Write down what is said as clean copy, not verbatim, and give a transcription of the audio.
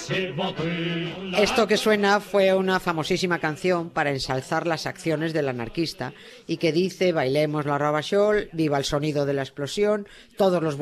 Esto que suena fue una famosísima canción para ensalzar las acciones del anarquista y que dice: bailemos la Ravachol, viva el sonido de la explosión, todos los